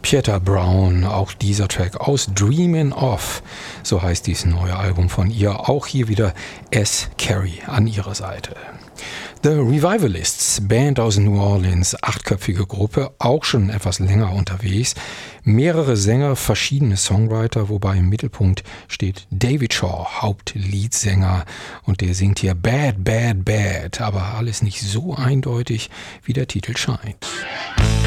Pieta Brown, auch dieser Track aus Dreamin' Of, so heißt dieses neue Album von ihr, auch hier wieder S. Carey an ihrer Seite. The Revivalists, Band aus New Orleans, 8-köpfige Gruppe, auch schon etwas länger unterwegs. Mehrere Sänger, verschiedene Songwriter, wobei im Mittelpunkt steht David Shaw, Hauptleadsänger, und der singt hier Bad, Bad, Bad, aber alles nicht so eindeutig, wie der Titel scheint.